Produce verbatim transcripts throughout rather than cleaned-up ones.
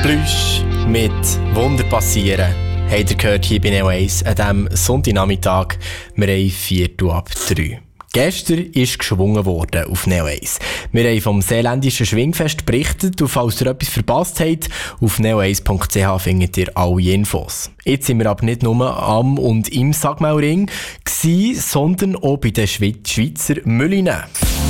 Plüsch mit Wunder passieren. Habt ihr gehört hier bei Neo eins an diesem Sonntagnachmittag. Wir haben Viertel ab drei. Gestern ist geschwungen worden auf Neo eins. Wir haben vom seeländischen Schwingfest berichtet und falls ihr etwas verpasst habt, auf neo eins punkt c h findet ihr alle Infos. Jetzt sind wir aber nicht nur am und im Sagmaulring gsi, sondern auch bei den Schweizer Müllinen.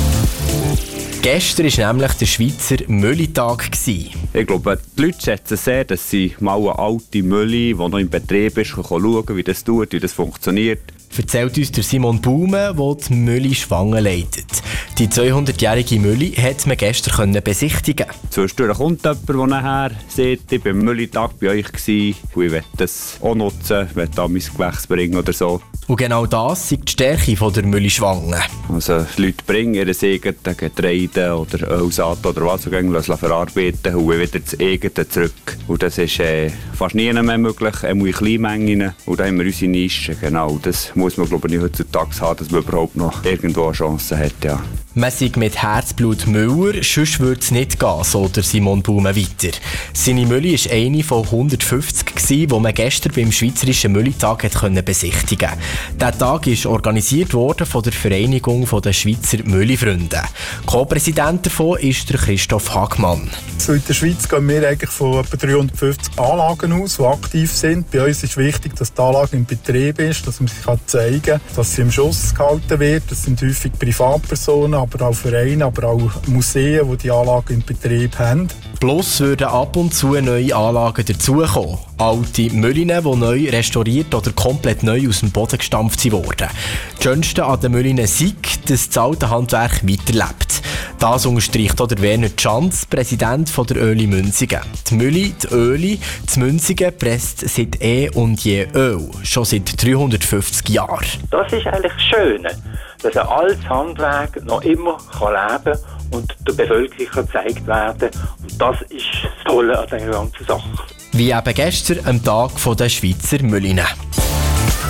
Gestern war nämlich der Schweizer Müllitag. Ich glaube, die Leute schätzen sehr, dass sie mal eine alte Mülle, die noch in Betrieb ist, schauen, wie das tut, wie das funktioniert. Erzählt uns der Simon Baume, der die Mülle Schwangen leitet. Die zweihundertjährige Mülle konnte man gestern besichtigen. Zwischendurch kommt jemand, der nachher sagt, ich war am Müllitag bei euch und ich will das auch nutzen, will da mein Gewächs bringen oder so. Und genau das ist die Stärke der Mülle Schwangen. Also Leute bringen ihre eigenen Getreide oder Ölsaat oder was auch immer verarbeiten und wieder das eigene zurück. Und das ist äh, fast nie mehr möglich, auch in Kleinmengen. Und da haben wir unsere Nische, genau. Das muss man, glaube ich, heutzutage haben, dass man überhaupt noch irgendwo eine Chance hat, ja. Man sei mit Herzblut Müller, sonst würde es nicht gehen, so der Simon Baume weiter. Seine Mülle war eine von hundertfünfzig, die man gestern beim Schweizerischen Müllitag besichtigen konnte. Dieser Tag ist organisiert worden von der Vereinigung der Schweizer Müllifreunde. Co-Präsident davon ist der Christoph Hagmann. So in der Schweiz gehen wir eigentlich von etwa dreihundertfünfzig Anlagen aus, die aktiv sind. Bei uns ist wichtig, dass die Anlage in Betrieb ist, dass man sich zeigen kann, dass sie im Schuss gehalten wird. Das sind häufig Privatpersonen, aber auch Vereine, aber auch Museen, die die Anlage in Betrieb haben. Plus würden ab und zu neue Anlagen dazukommen. Alte Müllinen, die neu restauriert oder komplett neu aus dem Boden gestampft wurden. Das Schönste an den Müllinen sei, dass das alte Handwerk weiterlebt. Das unterstreicht auch der Werner Schanz, Präsident der Öli Münzigen. Die Mülle, die Öli, die Münzigen presst seit eh und je Öl, schon seit dreihundertfünfzig Jahren. Das ist eigentlich das Schöne, dass ein altes Handwerk noch immer leben kann und der Bevölkerung gezeigt werden kann. Und das ist das Tolle an dieser ganzen Sache. Wie eben gestern am Tag der Schweizer Müllinen.